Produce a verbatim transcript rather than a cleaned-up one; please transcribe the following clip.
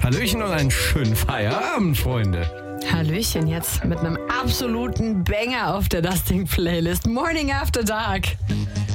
Hallöchen und einen schönen Feierabend, Freunde. Hallöchen, jetzt mit einem absoluten Banger auf der Dusting-Playlist. Morning After Dark.